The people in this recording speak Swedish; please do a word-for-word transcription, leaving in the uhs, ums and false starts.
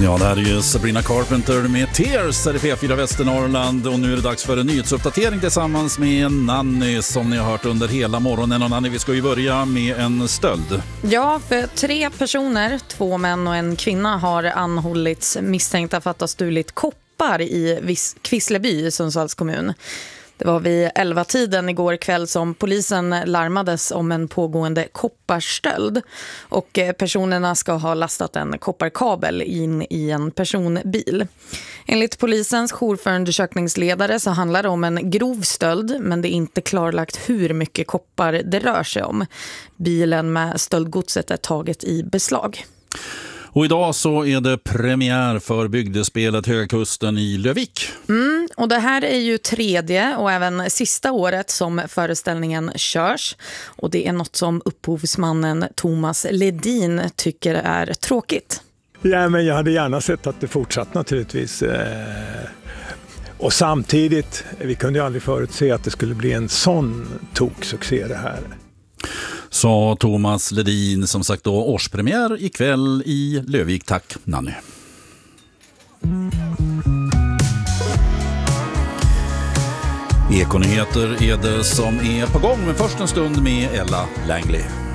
Ja, det här är ju Sabrina Carpenter med Tears här i P fyra Västernorrland och nu är det dags för en nyhetsuppdatering tillsammans med Nanny som ni har hört under hela morgonen. Och Nanny, vi ska ju börja med en stöld. Ja, för tre personer, två män och en kvinna har anhållits misstänkta för att ha stulit koppar i Kvissleby i Sundsvalls kommun. Det var vid elva tiden igår kväll som polisen larmades om en pågående kopparstöld. Och personerna ska ha lastat en kopparkabel in i en personbil. Enligt polisens jourförundersökningsledare så handlar det om en grov stöld, men det är inte klarlagt hur mycket koppar det rör sig om. Bilen med stöldgodset är taget i beslag. Och idag så är det premiär för bygdespelet Höga Kusten i Lövik. Mm, och det här är ju tredje och även sista året som föreställningen körs. Och det är något som upphovsmannen Thomas Ledin tycker är tråkigt. Ja, men jag hade gärna sett att det fortsatt naturligtvis. Och samtidigt, vi kunde ju aldrig förutse att det skulle bli en sån toksuccé det här. Sa Thomas Ledin, som sagt då årspremiär ikväll i Lövik. Tack Nanny. Ekonyheter är det som är på gång, men först en stund med Ella Langley.